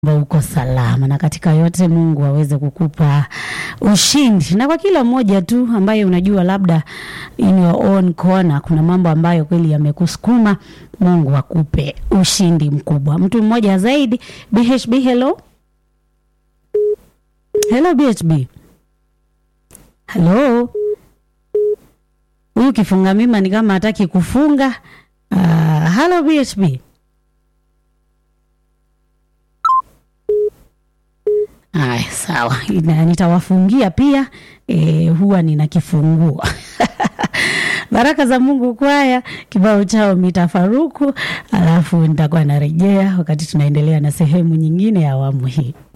uko salama na katika yote Mungu aweze kukupa ushindi. Na kwa kila mmoja tu ambaye unajua labda in your own corner kuna mambo ambayo kweli yamekusukuma, Mungu akupe ushindi mkubwa. Mtu mmoja zaidi, BHB, hello. Hello BHB. Hello. Huyu kifunga mima ni kama hataki kufunga. Hello BHB. Ay, sawa. Nitawafungia pia. Huwa nina kifungua. Baraka za Mungu kwaya, kibao chao mitafaruku, alafu nitakuwa narejea wakati tunaendelea na sehemu nyingine ya awamu hii.